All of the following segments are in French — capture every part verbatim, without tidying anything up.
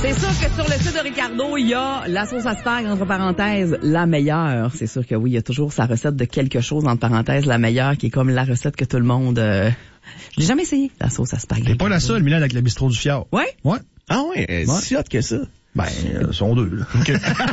C'est sûr que sur le site de Ricardo, il y a la sauce asperge, entre parenthèses, la meilleure. C'est sûr que oui, il y a toujours sa recette de quelque chose, entre parenthèses, la meilleure, qui est comme la recette que tout le monde... Euh... Je l'ai jamais essayé, la sauce asperge. T'es pas la seule, Milan, avec le bistrot du Fjord. Ouais? Ouais. Ah ouais, ouais. Si hot que ça. Ben, euh, sont deux, là. OK.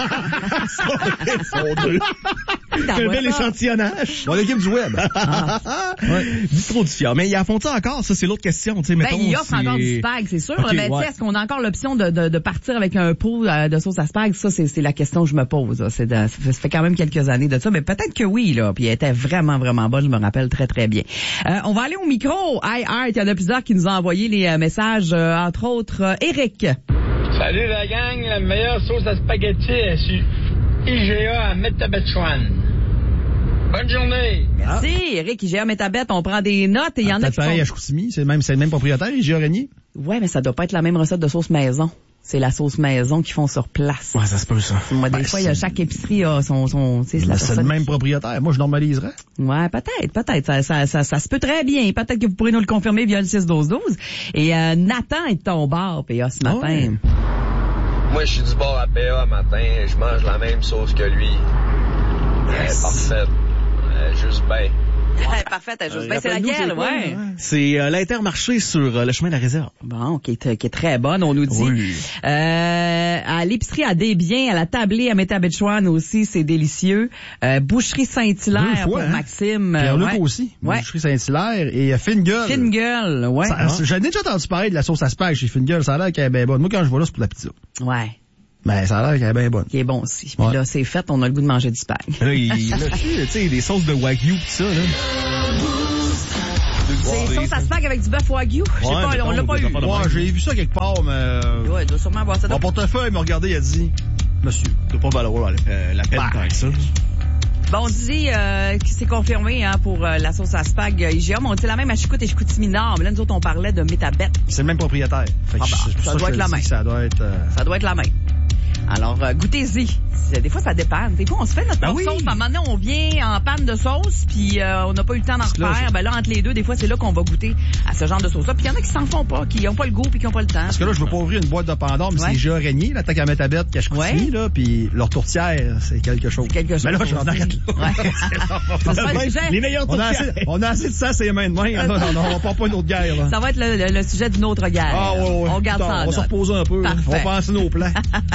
sont deux. Quel bel échantillonnage. Bon, l'équipe du web. Ah. Ouais. Bistrot du Fjord. Mais il y a font-ils encore? Ça, c'est l'autre question. Tu sais, mettons, ben, il offre c'est... encore du spag, c'est sûr. Okay, mais ouais. est-ce qu'on a encore l'option de, de, de partir avec un pot de sauce à spag? Ça, c'est, c'est la question que je me pose. Là. C'est de, ça fait quand même quelques années de ça. Mais peut-être que oui, là. Puis elle était vraiment, vraiment bonne. Je me rappelle très, très bien. Euh, on va aller au micro. Hi, Art. Il y en a plusieurs qui nous ont envoyé les euh, messages. Euh, entre autres, euh, Eric. Salut la gang, la meilleure sauce à spaghetti est sur I G A à Métabetchouan. Bonne journée. Merci, ah. Eric, I G A Métabet, on prend des notes et il y en a qui pareil font... à Chicoutimi, c'est le même, c'est le même propriétaire, I G A Régnier? Ouais, mais ça doit pas être la même recette de sauce maison. C'est la sauce maison qu'ils font sur place. Ouais, ça se peut, ça. Moi, des ben, fois, il y a chaque épicerie a son, son, tu sais, c'est, c'est le même propriétaire. Moi, je normaliserais. Ouais, peut-être, peut-être. Ça, ça, ça, ça se peut très bien. Peut-être que vous pourrez nous le confirmer via le six douze douze. Et, euh, Nathan est de ton bar, P A, ce matin. Ouais. Moi, je suis du bar à P A matin. Je mange la même sauce que lui. Yes. Parfaite. Euh, juste ben. Ouais, parfait, t'as juste euh, ben, c'est laquelle, c'est ouais. ouais. C'est euh, l'Intermarché sur euh, le chemin de la réserve. Bon, qui est, qui est très bonne, on nous dit. Oui. Euh, à l'épicerie à Desbiens, à la tablée à Métabetchouan aussi, c'est délicieux. Euh, Boucherie Saint-Hilaire pour hein? Maxime. Pierre-Luc ouais. aussi. Ouais. Boucherie Saint-Hilaire et Fine Gueule. Fine Gueule, ouais. Ça, ah. J'en ai déjà entendu parler de la sauce asperge chez Fine Gueule. Ça a l'air qu'elle est bien bonne. Moi, quand je vois là, c'est pour la pizza. Ouais. Ben, ça a l'air qu'elle est bien bonne. Qui est bon aussi. Puis ouais. là, c'est fait, on a le goût de manger du spag. Là, il y a tu sais, des sauces de wagyu pis ça, là. C'est sauce à spag avec du bœuf wagyu. Je sais ouais, pas, on l'a pas eu. Ouais, j'ai vu ça quelque part, mais... Ouais, il doit sûrement avoir ça. Mon portefeuille m'a regardé, il a dit, monsieur, t'as pas valoir euh, la peine tant que ça. Bon, on dit euh, que c'est confirmé hein, pour euh, la sauce à spag I G A, mais on dit la même à Chicout et Chicoutimi Nord. Mais là, nous autres, on parlait de Métabet. C'est le même propriétaire. Fait que ah bah, ça, ça doit être la même. Ça doit être... Euh... Ça doit être la même. Alors, euh, goûtez-y. Des fois, ça dépanne. Des fois, on se fait notre ben oui. sauce. À un moment donné, on vient en panne de sauce, puis euh, on n'a pas eu le temps d'en refaire. Ben là, entre les deux, des fois, c'est là qu'on va goûter à ce genre de sauce-là. Puis il y en a qui s'en font pas, qui n'ont pas le goût, puis qui n'ont pas le temps. Parce que là, je veux pas ouvrir une boîte de Pandore, mais ouais. c'est déjà Régnier, l'attaque à Métabet, qui a Chicoutimi, ouais. là, puis leur tourtière, c'est quelque chose. C'est quelque chose. Mais là, j'en arrête là. Ouais. Les meilleurs on a, assez, on a assez de ça, c'est les mains de main. Hein, non, non, on part pas une autre guerre. Là. Ça va être le, le, le sujet d'une autre guerre. Ah, ouais, ouais. On garde Attends, ça en On va se reposer un peu. Parfait. On va penser nos plans.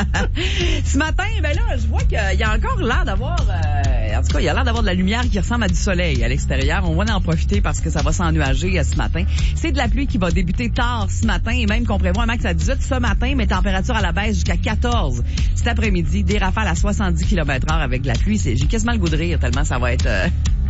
Ce matin, ben là, je vois qu'il y a encore l'air d'avoir... Euh, en tout cas, il y a l'air d'avoir de la lumière qui ressemble à du soleil à l'extérieur. On va en profiter parce que ça va s'ennuager ce matin. C'est de la pluie qui va débuter tard ce matin et même qu'on prévoit un max à dix-huit ce matin, mais température à la baisse jusqu'à quatorze cet après-midi. Des rafales à soixante-dix kilomètres heure avec de la pluie. C'est, j'ai quasiment le goût de rire tellement ça va être... Euh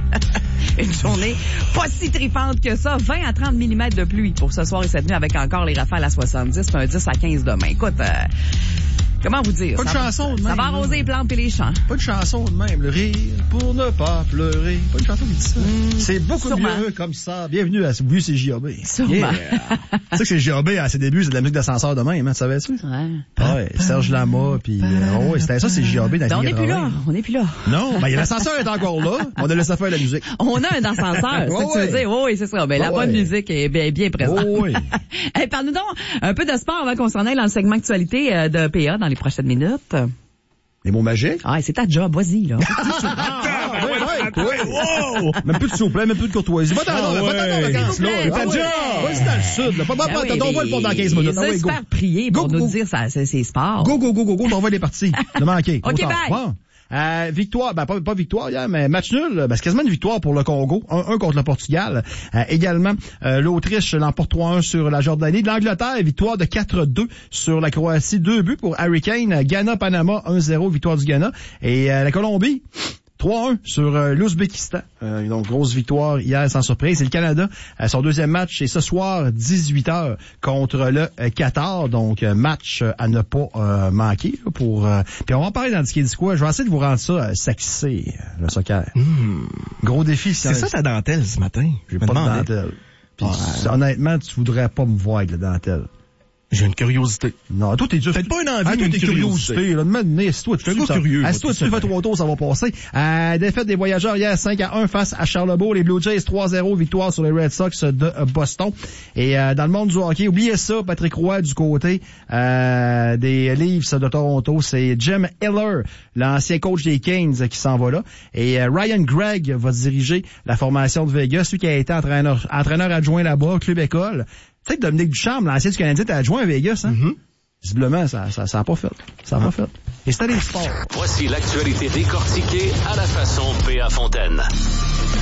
une journée pas si tripante que ça. vingt à trente millimètres de pluie pour ce soir et cette nuit avec encore les rafales à soixante-dix. C'est un dix à quinze demain. Écoute... Euh, Comment vous dire? Pas de ça chanson de va, même. Ça va arroser les plantes et les champs. Pas de chanson de même. Le rire pour ne pas pleurer. Pas de chanson qui dit ça. Mmh, c'est beaucoup sûrement. Mieux comme ça. Bienvenue à Bienvenue c'est J A B. Sûrement. Yeah. Tu sais que c'est J A B à ses débuts, c'est de la musique d'ascenseur de même, hein, tu savais-tu? Ouais. Ouais, Serge Lama, puis oh, ouais, c'était ça, c'est J A B dans les années quatre-vingts. On n'est plus là. On n'est plus là. Non, ben l'ascenseur est encore là. On a laissé faire la musique. On a un ascenseur, c'est ça que tu veux dire. Oui, c'est ça. Ben, la bonne musique est bien, bien présente. Oh, oui. Hey, parle-nous donc un peu de sport avant qu'on s'en aille dans le segment actualité de P A dans les prochaines minutes. Les mots magiques? Ah, c'est ta job, vas-y, là. Ah, ouais, ouais, ouais. Wow. Même plus de s'il vous plaît, même plus de courtoisie. Va-t'en, ah, va-t'en, ouais. vacances, là. C'est ta job. Vas-y dans le sud, là. Pas, pas, pas, t'en vas le pont dans quinze minutes. On va se faire prier pour nous dire ça, c'est, c'est sport. Go, go, go, go, go, t'en vas les parties. Ne manquez. OK, bye. Euh, victoire, ben pas, pas victoire hier, mais match nul, ben c'est quasiment une victoire pour le Congo, un un contre le Portugal. Euh, également, euh, l'Autriche l'emporte trois un sur la Jordanie. L'Angleterre, victoire de quatre deux sur la Croatie, deux buts pour Harry Kane. Ghana, Panama, un zéro, victoire du Ghana. Et euh, la Colombie, trois un sur euh, l'Ouzbékistan. Euh, donc, grosse victoire hier, sans surprise. Et le Canada, euh, son deuxième match, c'est ce soir, dix-huit heures, contre le euh, Qatar. Donc, euh, match euh, à ne pas euh, manquer. Là, pour. Euh... Puis on va en parler dans le Disque quoi. Je vais essayer de vous rendre ça euh, sexy, le soccer. Mmh. Gros défi. C'est ça ta dentelle ce matin? J'ai pas de dentelle. Puis, ouais. Honnêtement, tu voudrais pas me voir avec la dentelle. J'ai une curiosité. Non, toi, t'es juste... Peut-être pas une envie, ah, mais toi, une t'es curiosité. curiosité, là. Demain, assis-toi dessus. Je suis un gars ça- curieux, moi, Assis-toi tout dessus, fais simplement. trois tours, ça va passer. Euh, défaite des Voyageurs hier, cinq à un face à Charlebourg. Les Blue Jays, trois zéro, victoire sur les Red Sox de euh, Boston. Et euh, dans le monde du hockey, oubliez ça, Patrick Roy du côté euh, des Leafs de Toronto. C'est Jim Hiller, l'ancien coach des Kings, qui s'en va là. Et euh, Ryan Gregg va diriger la formation de Vegas, celui qui a été entraîneur, entraîneur adjoint là-bas, club école. Tu sais que Dominique Ducharme, l'ancien du Canadien, était adjoint à Vegas, hein? Mm-hmm. Visiblement, ça, ça, ça a pas fait. Ça a ah. pas fait. Et c'était les sports. Voici l'actualité décortiquée à la façon P A Fontaine.